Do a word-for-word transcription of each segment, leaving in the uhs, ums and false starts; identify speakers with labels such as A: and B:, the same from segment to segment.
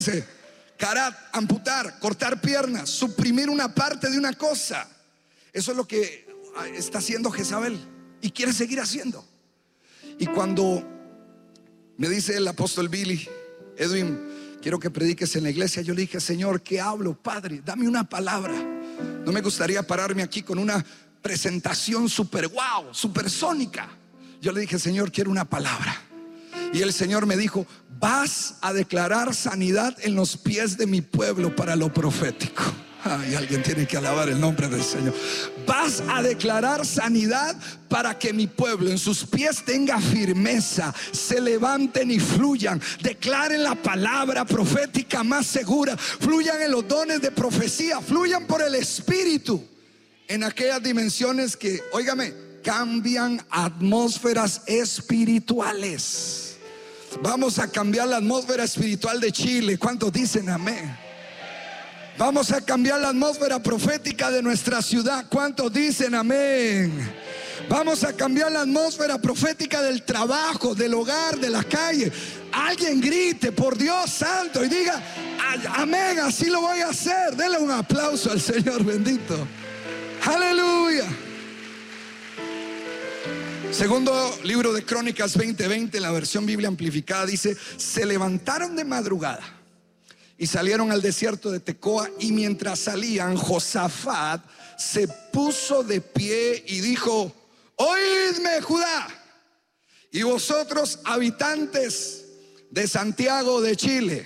A: Karat, amputar, cortar piernas, suprimir una parte de una cosa. Eso es lo que está haciendo Jezabel y quiere seguir haciendo. Y cuando me dice el apóstol Billy, Edwin, quiero que prediques en la iglesia, yo le dije, Señor, ¿qué hablo? Padre, dame una palabra. No me gustaría pararme aquí con una presentación super wow, supersónica. Yo le dije, Señor, quiero una palabra. Y el Señor me dijo, vas a declarar sanidad en los pies de mi pueblo para lo profético. Ay, alguien tiene que alabar el nombre del Señor. Vas a declarar sanidad para que mi pueblo en sus pies tenga firmeza, se levanten y fluyan, declaren la palabra profética más segura, fluyan en los dones de profecía, fluyan por el Espíritu en aquellas dimensiones que, óigame, cambian atmósferas espirituales. Vamos a cambiar la atmósfera espiritual de Chile. ¿Cuántos dicen amén? Vamos a cambiar la atmósfera profética de nuestra ciudad. ¿Cuántos dicen amén? Vamos a cambiar la atmósfera profética del trabajo, del hogar, de la calle. Alguien grite por Dios santo y diga amén, así lo voy a hacer. Denle un aplauso al Señor bendito. Aleluya. Segundo libro de Crónicas veinte veinte, la versión Biblia amplificada, dice: se levantaron de madrugada y salieron al desierto de Tecoa, y mientras salían, Josafat se puso de pie y dijo: oídme, Judá, y vosotros, habitantes de Santiago de Chile,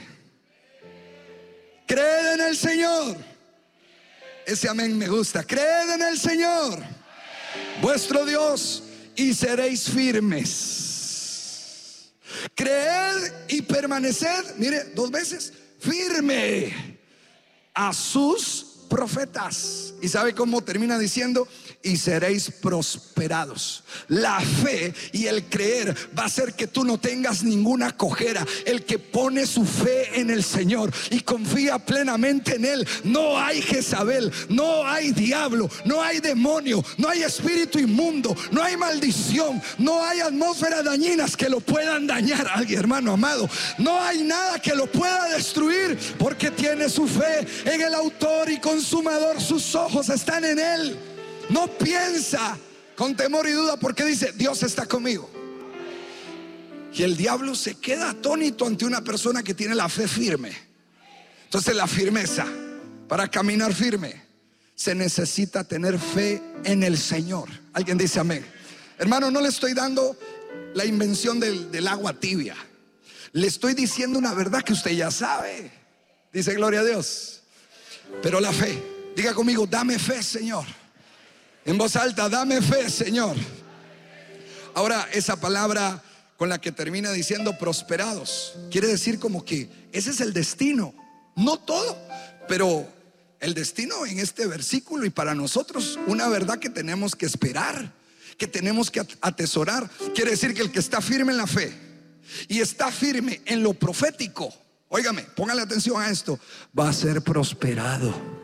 A: creed en el Señor. Ese amén me gusta. Creed en el Señor vuestro Dios y seréis firmes. Creed y permaneced, mire, dos veces, firme a sus profetas. ¿Y sabe cómo termina diciendo? Y seréis prosperados. La fe y el creer va a hacer que tú no tengas ninguna cojera. El que pone su fe en el Señor y confía plenamente en Él, no hay Jezabel, no hay diablo, no hay demonio, no hay espíritu inmundo, no hay maldición, no hay atmósferas dañinas que lo puedan dañar. Ay, hermano amado, no hay nada que lo pueda destruir, porque tiene su fe en el autor y consumador. Sus ojos están en Él. No piensa con temor y duda, porque dice: Dios está conmigo. Y el diablo se queda atónito ante una persona que tiene la fe firme. Entonces, la firmeza, para caminar firme, se necesita tener fe en el Señor. Alguien dice amén. Hermano, no le estoy dando la invención del, del agua tibia. Le estoy diciendo una verdad que usted ya sabe. Dice gloria a Dios. Pero la fe, diga conmigo: dame fe, Señor. En voz alta: dame fe, Señor. Ahora, esa palabra con la que termina diciendo prosperados, quiere decir como que ese es el destino. No todo, pero el destino en este versículo, y para nosotros una verdad que tenemos que esperar, que tenemos que atesorar. Quiere decir que el que está firme en la fe y está firme en lo profético, óigame, póngale atención a esto, va a ser prosperado.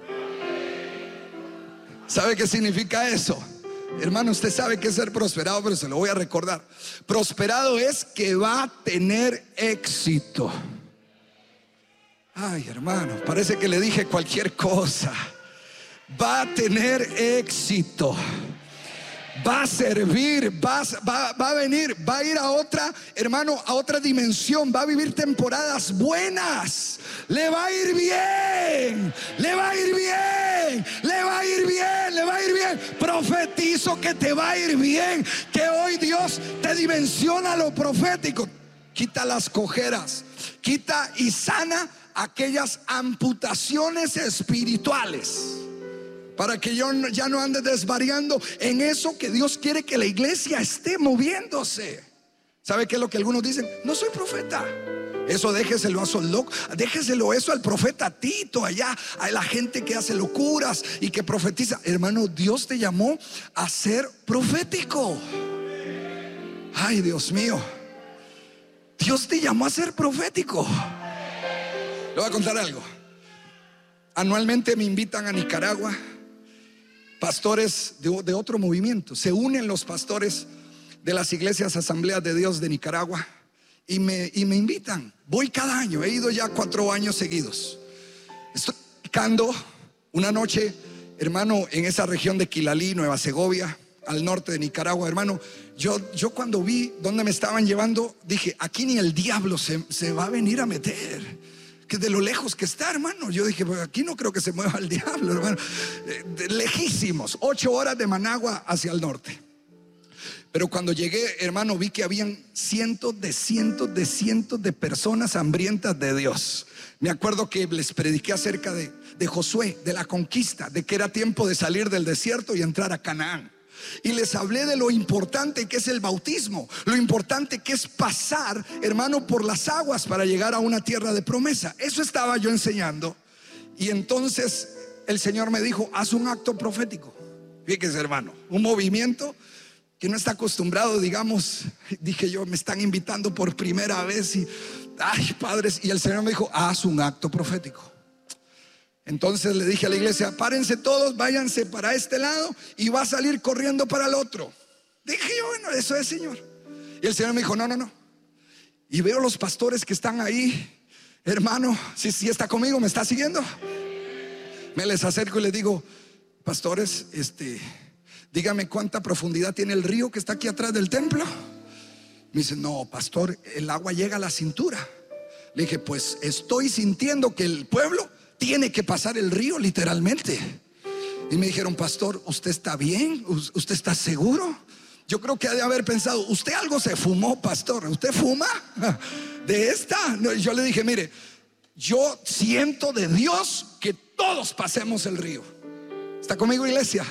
A: ¿Sabe qué significa eso? Hermano, usted sabe qué es ser prosperado, pero se lo voy a recordar. Prosperado es que va a tener éxito. Ay, hermano, parece que le dije cualquier cosa. Va a tener éxito. Va a servir, va, va, va a venir, va a ir a otra, hermano, a otra dimensión. Va a vivir temporadas buenas. Le va a ir bien, le va a ir bien, le va a ir bien, le va a ir bien. Profetizo que te va a ir bien, que hoy Dios te dimensiona lo profético. Quita las cojeras, quita y sana aquellas amputaciones espirituales, para que yo ya no ande desvariando en eso que Dios quiere que la iglesia esté moviéndose. ¿Sabe qué es lo que algunos dicen? No soy profeta. Eso déjeselo a esos locos, déjeselo eso al profeta Tito allá, a la gente que hace locuras y que profetiza. Hermano, Dios te llamó a ser profético. Ay, Dios mío, Dios te llamó a ser profético. Le voy a contar algo. Anualmente me invitan a Nicaragua pastores de, de otro movimiento. Se unen los pastores de las iglesias Asambleas de Dios de Nicaragua y me, y me invitan. Voy cada año, he ido ya cuatro años seguidos. Estoy predicando una noche, hermano, en esa región de Quilalí, Nueva Segovia, al norte de Nicaragua, hermano. Yo, yo cuando vi dónde me estaban llevando, dije, aquí ni el diablo se, se va a venir a meter. Que de lo lejos que está, hermano. Yo dije, pues aquí no creo que se mueva el diablo, hermano. eh, de, Lejísimos, ocho horas de Managua hacia el norte. Pero cuando llegué, hermano, vi que habían cientos de cientos de cientos de personas hambrientas de Dios. Me acuerdo que les prediqué acerca de, de Josué, de la conquista, de que era tiempo de salir del desierto y entrar a Canaán. Y les hablé de lo importante que es el bautismo, lo importante que es pasar, hermano, por las aguas para llegar a una tierra de promesa. Eso estaba yo enseñando. Y entonces el Señor me dijo, haz un acto profético. Fíjese, hermano, un movimiento que no está acostumbrado, digamos. Dije yo, me están invitando por primera vez y, ay, padres. Y el Señor me dijo, haz un acto profético. Entonces le dije a la iglesia, párense todos, váyanse para este lado y va a salir corriendo para el otro. Dije yo, bueno, eso es, Señor. Y el Señor me dijo, no, no, no. Y veo los pastores que están ahí, hermano, si, si está conmigo, ¿me está siguiendo? Me les acerco y les digo, pastores, este, dígame cuánta profundidad tiene el río que está aquí atrás del templo. Me dice, no, pastor, el agua llega a la cintura. Le dije, pues estoy sintiendo que el pueblo tiene que pasar el río literalmente. Y me dijeron, pastor, ¿usted está bien? ¿Usted está seguro? Yo creo que ha de haber pensado, usted algo se fumó, pastor. ¿Usted fuma de esta? No, yo le dije, mire, yo siento de Dios que todos pasemos el río. ¿Está conmigo, iglesia?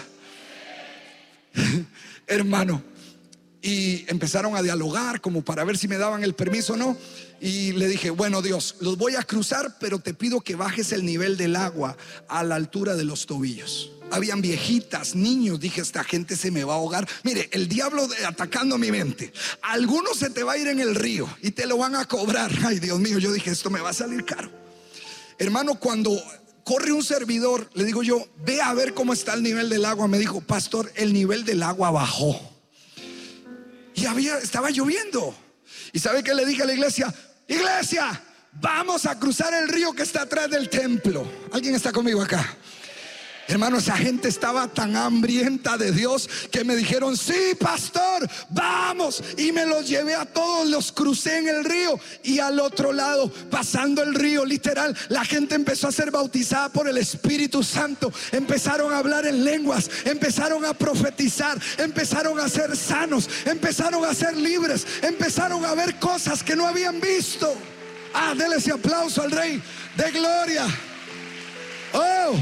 A: Hermano, y empezaron a dialogar como para ver si me daban el permiso o no. Y le dije, bueno, Dios, los voy a cruzar, pero te pido que bajes el nivel del agua a la altura de los tobillos. Habían viejitas, niños. Dije, esta gente se me va a ahogar. Mire, el diablo atacando mi mente. Algunos se te va a ir en el río y te lo van a cobrar. Ay, Dios mío, yo dije, esto me va a salir caro. Hermano, cuando corre un servidor, le digo yo, ve a ver cómo está el nivel del agua. Me dijo, pastor, el nivel del agua bajó. Y había, estaba lloviendo. ¿Y sabe qué le dije a la iglesia? Iglesia, vamos a cruzar el río que está atrás del templo. ¿Alguien está conmigo acá? Hermano, esa gente estaba tan hambrienta de Dios que me dijeron, sí, pastor, vamos. Y me los llevé a todos, los crucé en el río. Y al otro lado, pasando el río, literal, la gente empezó a ser bautizada por el Espíritu Santo. Empezaron a hablar en lenguas, empezaron a profetizar, empezaron a ser sanos, empezaron a ser libres, empezaron a ver cosas que no habían visto. Ah, déle ese aplauso al Rey de Gloria. Oh,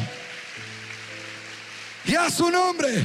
A: y a su nombre.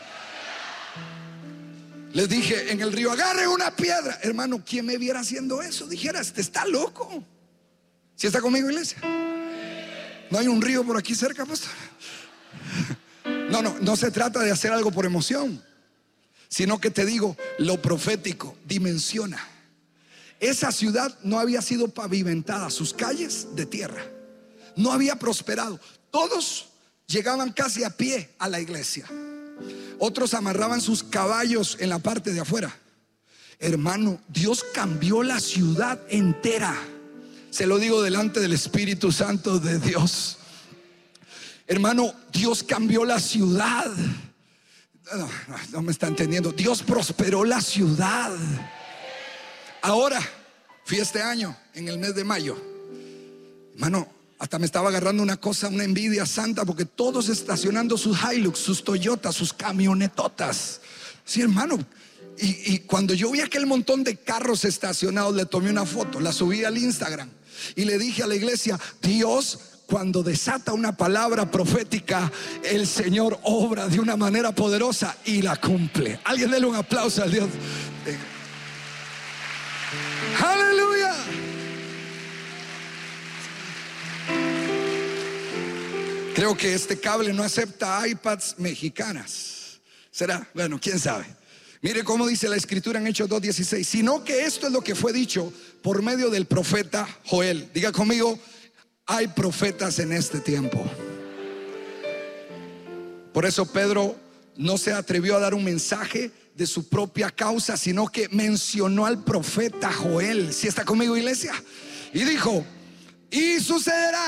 A: Les dije en el río, agarre una piedra. Hermano, ¿quién me viera haciendo eso? Dijera, este está loco. ¿Sí está conmigo, iglesia? ¿No hay un río por aquí cerca, pastor? No, no, no se trata de hacer algo por emoción, sino que te digo, lo profético dimensiona. Esa ciudad no había sido pavimentada, sus calles de tierra, no había prosperado. Todos llegaban casi a pie a la iglesia. Otros amarraban sus caballos en la parte de afuera. Hermano, Dios cambió la ciudad entera. Se lo digo delante del Espíritu Santo de Dios. Hermano, Dios cambió la ciudad. No, no, no me está entendiendo. Dios prosperó la ciudad. Ahora, fui este año en el mes de mayo. Hermano, hasta me estaba agarrando una cosa, una envidia santa, porque todos estacionando sus Hilux, sus Toyotas, sus camionetotas. Sí, hermano. Y, y cuando yo vi aquel montón de carros estacionados, le tomé una foto, la subí al Instagram y le dije a la iglesia, Dios, cuando desata una palabra profética, el Señor obra de una manera poderosa y la cumple. Alguien déle un aplauso al Dios. Aleluya. Creo que este cable no acepta iPads mexicanas. ¿Será? Bueno, quién sabe. Mire cómo dice la escritura en Hechos dos dieciséis. Sino que esto es lo que fue dicho por medio del profeta Joel. Diga conmigo, hay profetas en este tiempo. Por eso Pedro no se atrevió a dar un mensaje de su propia causa, sino que mencionó al profeta Joel. ¿Sí está conmigo, iglesia? Y dijo: y sucederá